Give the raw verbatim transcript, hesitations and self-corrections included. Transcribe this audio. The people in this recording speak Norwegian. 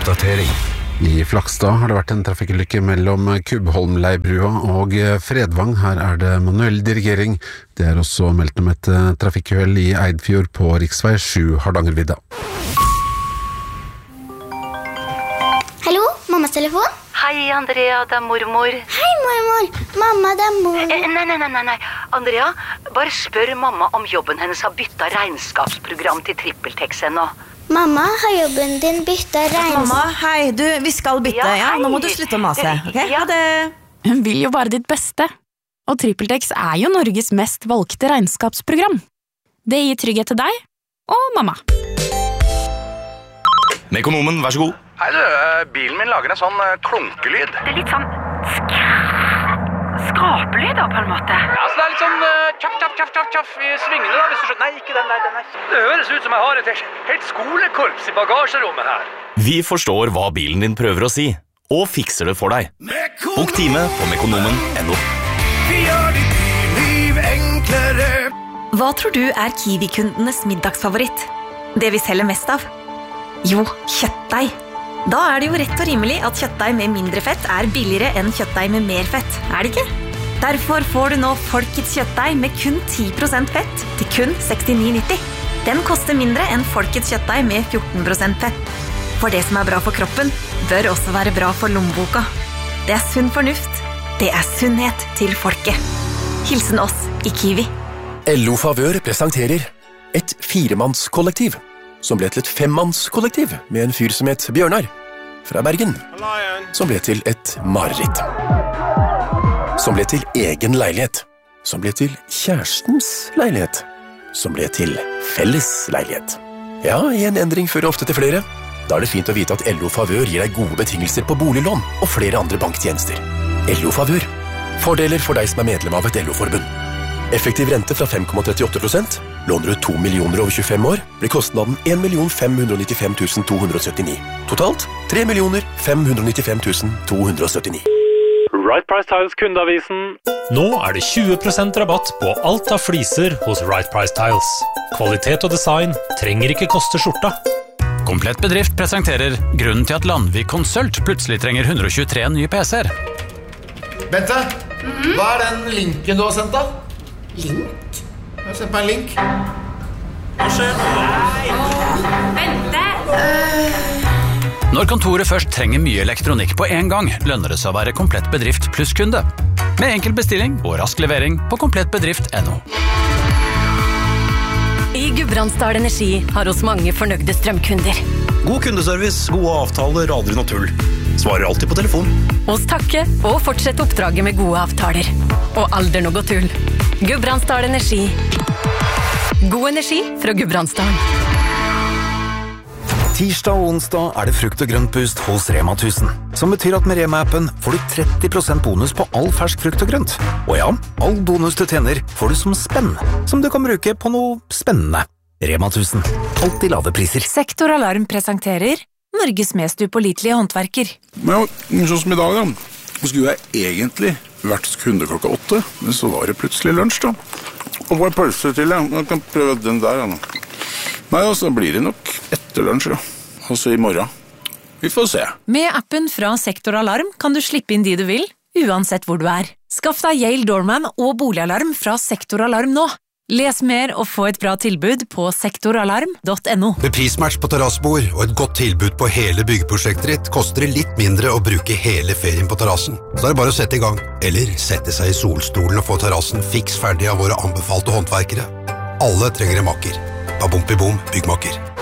Trafikkoppdatering. I Flakstad har det vært en trafikkulykke mellom Kubholmleibrua og Fredvang. Her er det manuell dirigering. Det er også meldt om et trafikkuhell i Eidfjord på riksvei sju Hardangervidda. Hallo, mammas telefon? Hei, Andrea, det er mormor. Hei, mormor. Mamma, det er mor. Eh, nei, nei, nei, nei. Andrea, bare spør mamma om jobben hennes har byttet regnskapsprogram til TrippelTex ennå. Mamma, har jobben din byttet regnskap? Mamma, hei, du, vi skal bytte, ja, ja. Nå må du slutte å mase, ok? Ja. Ha det. Hun vil jo bare ditt beste. Og TrippelTex er jo Norges mest valgte regnskapsprogram. Det gir trygghet til deg og mamma. Mekonomen, vær så god. Hei du, bilen min lager en sånn klunkelyd. Det er litt sånn skrapelyd da, på en måte. Ja, så det er litt sånn uh, tjaff, tjaff, tjaff, tjaff, tjaff i svingene da, hvis du skjønner. Nei, ikke den der, den der. Det høres ut som jeg har et helt skolekorps i bagasjerommet her. Vi forstår hva bilen din prøver å si, og fikser det for deg. Bok time på mekonomen punktum no. Vi gjør ditt liv enklere. Hva tror du er Kiwi-kundenes middagsfavoritt? Det vi selger mest av? Jo, kjøttdeig. Da er det jo rett og rimelig at kjøttdeig med mindre fett er billigere enn kjøttdeig med mer fett, er det ikke? Derfor får du nå Folkets kjøttdeig med kun ti prosent fett til kun sekstini nitti. Den koster mindre enn Folkets kjøttdeig med fjorten prosent fett. For det som er bra for kroppen, bør også være bra for lommeboka. Det er sunn fornuft. Det er sunnhet til folket. Hilsen oss i Kiwi. L O Favør presenterer et firemannskollektiv, som ble til et femmannskollektiv med en fyr som het Bjørnar fra Bergen, som ble til et mareritt, som ble til egen leilighet, som ble til kjærestens leilighet, som ble til felles leilighet. Ja, en endring fører ofte til flere. Da er det fint å vite at L O Favør gir deg gode betingelser på boliglån og flere andre banktjenester. L O Favør. Fordeler for deg som er medlem av et L O-forbund. Effektiv rente fra fem komma trettiåtte prosent. Låner du to millioner over tjuefem år, blir kostnaden en million fem hundre nittifem tusen to hundre syttini. Totalt tre millioner fem hundre nittifem tusen to hundre syttini. Right Price Tiles kundeavisen. Nå er det tjue prosent rabatt på alt av fliser hos Right Price Tiles. Kvalitet og design trenger ikke koste skjorta. Komplett Bedrift presenterer grunnen til at Landvik Consult plutselig trenger hundre tjuetre nye P C-er. Bente, mm-hmm. Hva er den linken du har sendt da? Link? Jeg har sendt meg en link. Hva skjer? Åh, Bente! Øh... Når kontoret først trenger mye elektronikk på en gang, lønner det seg å være Komplett Bedrift pluss kunde. Med enkel bestilling og rask levering på komplett bedrift punktum no. I Gudbrandsdal Energi har oss mange fornøyde strømkunder. God kundeservice, gode avtaler, aldri noe tull. Svarer alltid på telefon. Oss takke og fortsette oppdraget med gode avtaler. Og aldri noe tull. Gudbrandsdal Energi. God energi fra Gudbrandsdal. Tirsdag og onsdag er det frukt og grønt boost hos Rema tusen, som betyr at med Rema-appen får du tretti prosent bonus på all fersk frukt og grønt. Og ja, all bonus du tjener får du som spenn, som du kan bruke på noe spennende. Rema tusen. Alltid lave priser. Sektoralarm presenterer Norges mest upålitelige håndverker. Ja, sånn som i dag da. Skulle jeg egentlig vært kunde klokka åtte, men så var det plutselig lunsj da. Og hva er pølse til, ja? Jeg kan prøve den der, ja. Nei, altså blir det nok etter lunsj, ja. Altså i morgen. Vi får se. Med appen fra Sektoralarm kan du slippe inn de du vil, uansett hvor du er. Skaff deg Yale Doorman og boligalarm fra Sektoralarm nå. Les mer og få et bra tilbud på sektoralarm punktum no. Med prismatch på terrassebord og et godt tilbud på hele byggeprosjektet ditt, koster det litt mindre å bruke hele ferien på terrassen. Så er det bare å sette i gang, eller sette seg i solstolen og få terrassen fiks ferdig av våre anbefalte håndverkere. Alle trenger en makker. Babompi bom, byggmakker.